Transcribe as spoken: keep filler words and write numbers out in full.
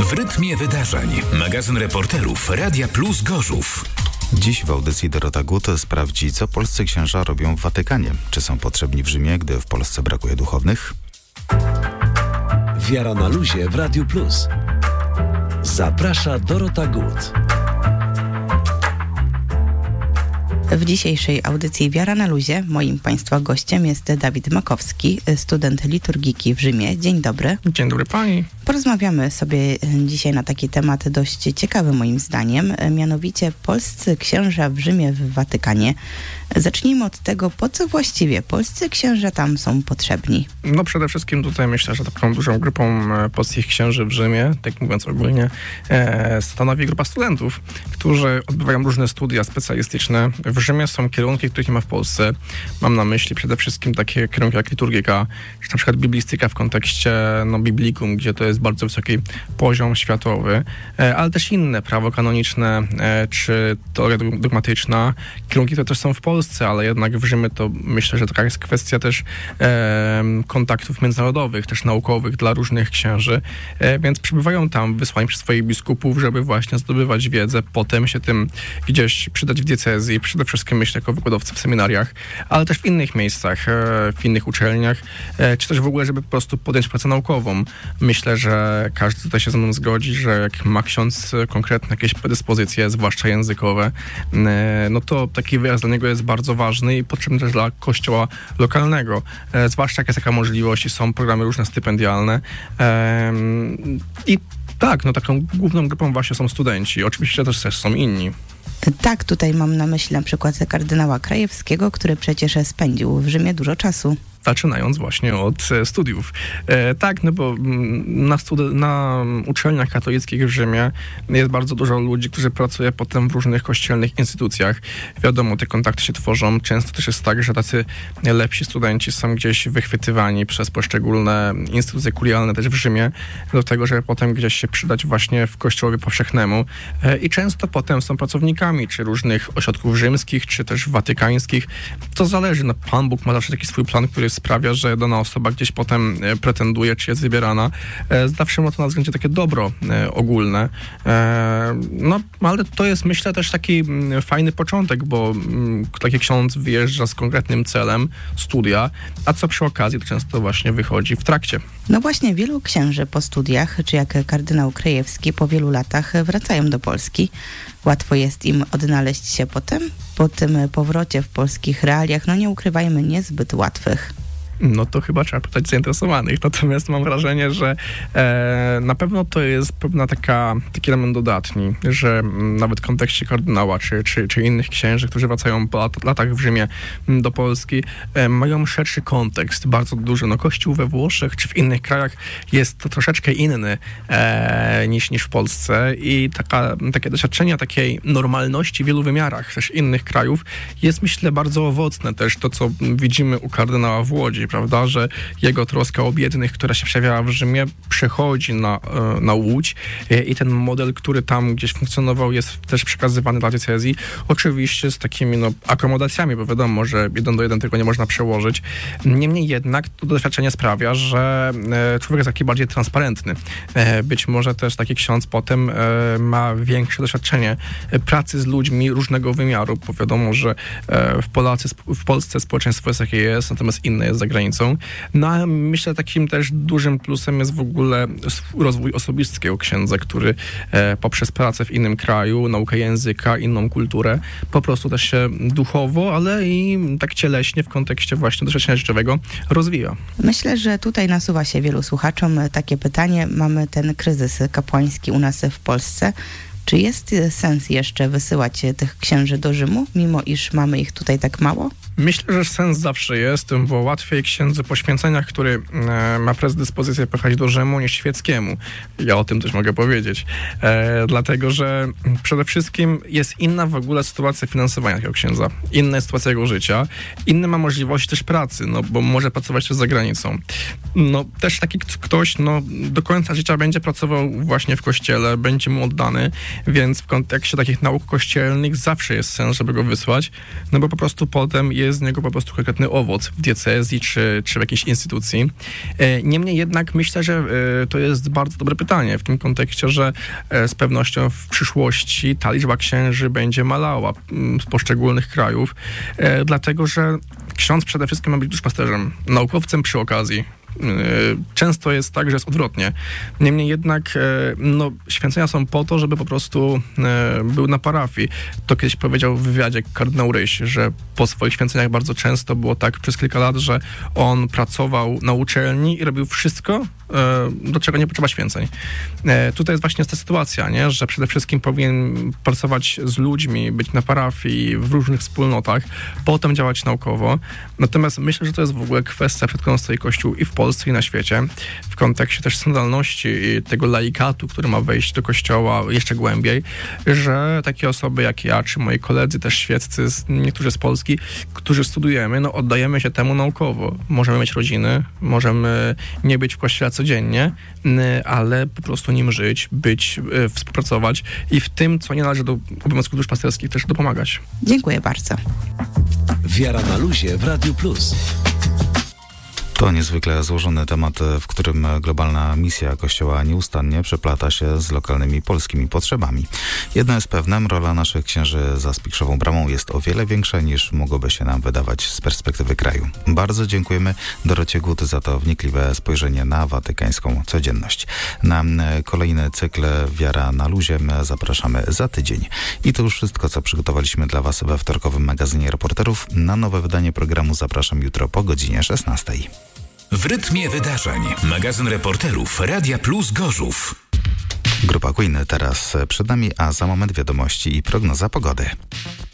W rytmie wydarzeń. Magazyn reporterów Radia Plus Gorzów. Dziś w audycji Dorota Gut sprawdzi, co polscy księża robią w Watykanie. Czy są potrzebni w Rzymie, gdy w Polsce brakuje duchownych? Wiara na luzie w Radiu Plus. Zaprasza Dorota Gut. W dzisiejszej audycji Wiara na luzie moim Państwa gościem jest Dawid Makowski, student liturgiki w Rzymie. Dzień dobry. Dzień dobry Pani. Porozmawiamy sobie dzisiaj na taki temat dość ciekawy moim zdaniem, mianowicie polscy księża w Rzymie, w Watykanie. Zacznijmy od tego, po co właściwie polscy księża tam są potrzebni. No przede wszystkim tutaj myślę, że taką dużą grupą polskich księży w Rzymie, tak mówiąc ogólnie, e, stanowi grupa studentów, którzy odbywają różne studia specjalistyczne. W Rzymie są kierunki, których nie ma w Polsce. Mam na myśli przede wszystkim takie kierunki jak liturgika, czy na przykład biblistyka w kontekście no, biblikum, gdzie to jest bardzo wysoki poziom światowy, e, ale też inne, prawo kanoniczne, e, czy teoria dogmatyczna, kierunki, które też są w Polsce, ale jednak w Rzymie to myślę, że taka jest kwestia też e, kontaktów międzynarodowych, też naukowych dla różnych księży, e, więc przybywają tam wysłani przez swoich biskupów, żeby właśnie zdobywać wiedzę, potem się tym gdzieś przydać w diecezji, przede wszystkim myślę jako wykładowcy w seminariach, ale też w innych miejscach, e, w innych uczelniach, e, czy też w ogóle, żeby po prostu podjąć pracę naukową. Myślę, że każdy tutaj się ze mną zgodzi, że jak ma ksiądz konkretne jakieś predyspozycje, zwłaszcza językowe, e, no to taki wyjazd dla niego jest bardzo ważny i potrzebny też dla kościoła lokalnego. E, zwłaszcza jak jest taka możliwość i są programy różne stypendialne. E, I tak, no taką główną grupą właśnie są studenci. Oczywiście też, też są inni. Tak, tutaj mam na myśli na przykład kardynała Krajewskiego, który przecież spędził w Rzymie dużo czasu. Zaczynając właśnie od studiów. E, tak, no bo na, studi- na uczelniach katolickich w Rzymie jest bardzo dużo ludzi, którzy pracują potem w różnych kościelnych instytucjach. Wiadomo, te kontakty się tworzą. Często też jest tak, że tacy lepsi studenci są gdzieś wychwytywani przez poszczególne instytucje kurialne też w Rzymie do tego, żeby potem gdzieś się przydać właśnie w kościołowi powszechnemu. E, I często potem są pracownikami czy różnych ośrodków rzymskich, czy też watykańskich. To zależy. No, Pan Bóg ma zawsze taki swój plan, który sprawia, że dana osoba gdzieś potem pretenduje, czy jest wybierana. Zawsze ma to na względzie takie dobro ogólne. No, ale to jest, myślę, też taki fajny początek, bo taki ksiądz wyjeżdża z konkretnym celem studia, a co przy okazji to często właśnie wychodzi w trakcie. No właśnie, wielu księży po studiach, czy jak kardynał Krajewski, po wielu latach wracają do Polski. Łatwo jest im odnaleźć się potem, po tym powrocie w polskich realiach, no nie ukrywajmy, niezbyt łatwych. No to chyba trzeba pytać zainteresowanych. Natomiast mam wrażenie, że e, na pewno to jest pewna taka, taki element dodatni, że nawet w kontekście kardynała czy, czy, czy innych księży, którzy wracają po lat, latach w Rzymie do Polski, e, mają szerszy kontekst, bardzo duży. No Kościół we Włoszech czy w innych krajach jest to troszeczkę inny e, niż, niż w Polsce i taka, takie doświadczenie takiej normalności w wielu wymiarach też innych krajów jest, myślę, bardzo owocne. Też to, co widzimy u kardynała w Łodzi, prawda, że jego troska o biednych, która się przejawiała w Rzymie, przechodzi na, na Łódź i ten model, który tam gdzieś funkcjonował, jest też przekazywany dla diecezji. Oczywiście z takimi no, akomodacjami, bo wiadomo, że jeden do jeden tego nie można przełożyć. Niemniej jednak to doświadczenie sprawia, że człowiek jest taki bardziej transparentny. Być może też taki ksiądz potem ma większe doświadczenie pracy z ludźmi różnego wymiaru, bo wiadomo, że w, Polacy, w Polsce społeczeństwo jest jakie jest, natomiast inne jest za granicą. No a myślę, takim też dużym plusem jest w ogóle rozwój osobistego księdza, który e, poprzez pracę w innym kraju, naukę języka, inną kulturę, po prostu też się duchowo, ale i tak cieleśnie w kontekście właśnie doświadczenia życiowego rozwija. Myślę, że tutaj nasuwa się wielu słuchaczom takie pytanie. Mamy ten kryzys kapłański u nas w Polsce. Czy jest sens jeszcze wysyłać tych księży do Rzymu, mimo iż mamy ich tutaj tak mało? Myślę, że sens zawsze jest, bo łatwiej księdzu po święceniach, który e, ma predyspozycję pojechać do Rzymu, niż świeckiemu. Ja o tym też mogę powiedzieć. E, dlatego, że przede wszystkim jest inna w ogóle sytuacja finansowania takiego księdza. Inna jest sytuacja jego życia. Inny ma możliwość też pracy, no bo może pracować też za granicą. No też taki ktoś, no do końca życia będzie pracował właśnie w kościele, będzie mu oddany, więc w kontekście takich nauk kościelnych zawsze jest sens, żeby go wysłać, no bo po prostu potem jest jest z niego po prostu konkretny owoc w diecezji czy, czy w jakiejś instytucji. Niemniej jednak myślę, że to jest bardzo dobre pytanie w tym kontekście, że z pewnością w przyszłości ta liczba księży będzie malała z poszczególnych krajów, dlatego że ksiądz przede wszystkim ma być duszpasterzem, naukowcem przy okazji. Często jest tak, że jest odwrotnie. Niemniej jednak no, święcenia są po to, żeby po prostu był na parafii. To kiedyś powiedział w wywiadzie kardynał Ryś, że po swoich święceniach bardzo często było tak przez kilka lat, że on pracował na uczelni i robił wszystko, do czego nie potrzeba święceń. Tutaj jest właśnie ta sytuacja, nie? Że przede wszystkim powinien pracować z ludźmi, być na parafii, w różnych wspólnotach, potem działać naukowo. Natomiast myślę, że to jest w ogóle kwestia, przed którą stoi Kościół i w Polsce, i na świecie, w kontekście też synodalności i tego laikatu, który ma wejść do Kościoła jeszcze głębiej, że takie osoby jak ja, czy moi koledzy też świeccy, niektórzy z Polski, którzy studiujemy, no oddajemy się temu naukowo. Możemy mieć rodziny, możemy nie być w Kościele codziennie, ale po prostu nim żyć, być, współpracować i w tym, co nie należy do obowiązków duszpasterskich, też dopomagać. Dziękuję bardzo. Wiara na luzie w Radiu Plus. To niezwykle złożony temat, w którym globalna misja Kościoła nieustannie przeplata się z lokalnymi polskimi potrzebami. Jedno jest pewne, rola naszych księży za Spikszową Bramą jest o wiele większa niż mogłoby się nam wydawać z perspektywy kraju. Bardzo dziękujemy Dorocie Gut za to wnikliwe spojrzenie na watykańską codzienność. Na kolejny cykl Wiara na luzie zapraszamy za tydzień. I to już wszystko, co przygotowaliśmy dla Was we wtorkowym magazynie Reporterów. Na nowe wydanie programu zapraszam jutro po godzinie szesnastej. W rytmie wydarzeń. Magazyn Reporterów Radia Plus Gorzów. Grupa Queen teraz przed nami, a za moment wiadomości i prognoza pogody.